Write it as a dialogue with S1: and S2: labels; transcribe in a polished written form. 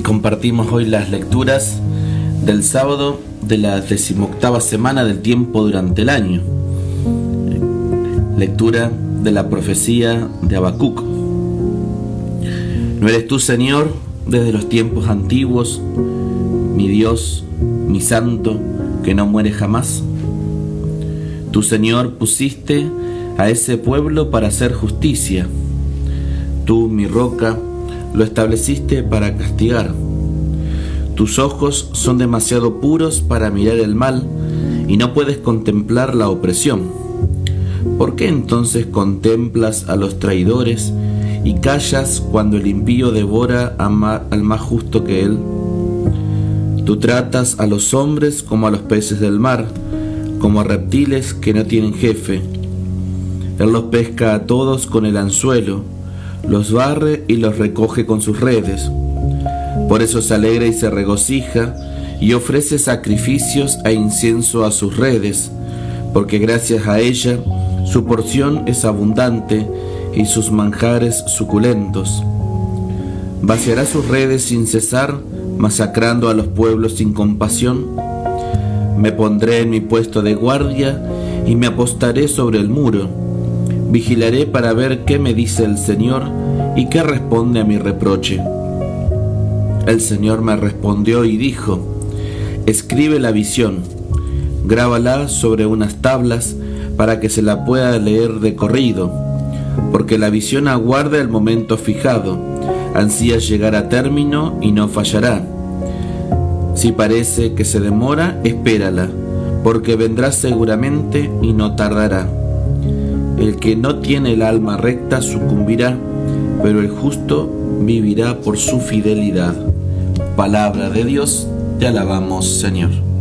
S1: Compartimos hoy las lecturas del sábado de la 18ª semana del tiempo durante el año. Lectura de la profecía de Habacuc. ¿No eres tú, Señor, desde los tiempos antiguos, mi Dios, mi Santo, que no muere jamás? Tú, Señor, pusiste a ese pueblo para hacer justicia. Tú, mi roca, lo estableciste para castigar. Tus ojos son demasiado puros para mirar el mal y no puedes contemplar la opresión. ¿Por qué entonces contemplas a los traidores y callas cuando el impío devora al más justo que él? Tú tratas a los hombres como a los peces del mar, como a reptiles que no tienen jefe. Él los pesca a todos con el anzuelo, los barre y los recoge con sus redes. Por eso se alegra y se regocija y ofrece sacrificios e incienso a sus redes, porque gracias a ella su porción es abundante y sus manjares suculentos. Vaciará sus redes sin cesar, masacrando a los pueblos sin compasión. Me pondré en mi puesto de guardia y me apostaré sobre el muro. Vigilaré para ver qué me dice el Señor y qué responde a mi reproche. El Señor me respondió y dijo: escribe la visión, grábala sobre unas tablas para que se la pueda leer de corrido, porque la visión aguarda el momento fijado, ansía llegar a término y no fallará. Si parece que se demora, espérala, porque vendrá seguramente y no tardará. El que no tiene el alma recta sucumbirá, pero el justo vivirá por su fidelidad. Palabra de Dios, te alabamos, Señor.